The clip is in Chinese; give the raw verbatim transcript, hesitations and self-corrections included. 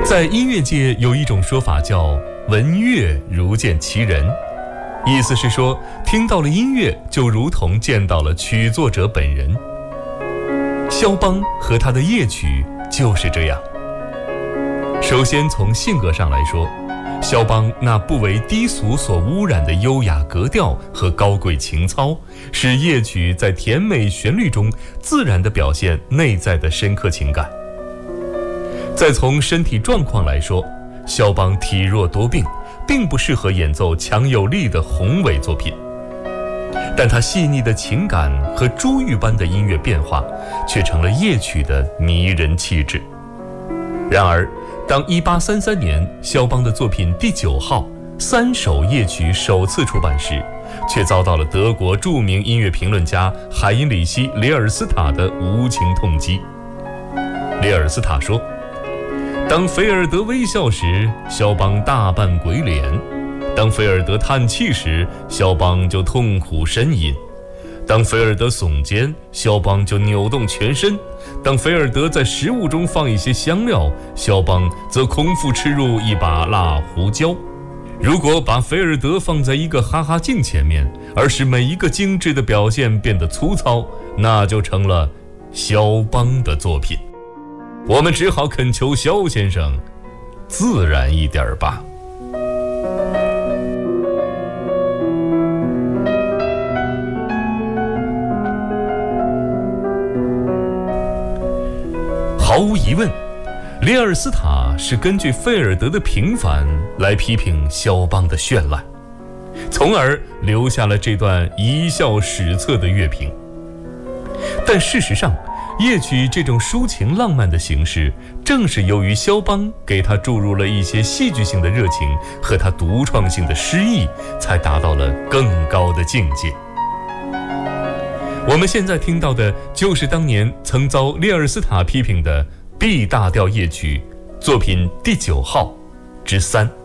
在音乐界有一种说法叫闻乐如见其人，意思是说听到了音乐就如同见到了曲作者本人。肖邦和他的夜曲就是这样。首先从性格上来说，肖邦那不为低俗所污染的优雅格调和高贵情操，使夜曲在甜美旋律中自然地表现内在的深刻情感。再从身体状况来说，肖邦体弱多病，并不适合演奏强有力的宏伟作品，但他细腻的情感和珠玉般的音乐变化，却成了夜曲的迷人气质。然而，当一八三三年肖邦的作品第九号三首夜曲首次出版时，却遭到了德国著名音乐评论家海因里希·里尔斯塔的无情痛击。里尔斯塔说，当菲尔德微笑时，肖邦大扮鬼脸；当菲尔德叹气时，肖邦就痛苦呻吟；当菲尔德耸肩，肖邦就扭动全身；当菲尔德在食物中放一些香料，肖邦则空腹吃入一把辣胡椒。如果把菲尔德放在一个哈哈镜前面，而使每一个精致的表现变得粗糙，那就成了肖邦的作品。我们只好恳求肖先生自然一点吧。毫无疑问，里尔斯塔是根据费尔德的平凡来批评肖邦的绚烂，从而留下了这段贻笑史册的乐评。但事实上，夜曲这种抒情浪漫的形式，正是由于肖邦给他注入了一些戏剧性的热情和他独创性的诗意，才达到了更高的境界。我们现在听到的就是当年曾遭里尔斯塔批评的 B 大调夜曲作品第九号之三。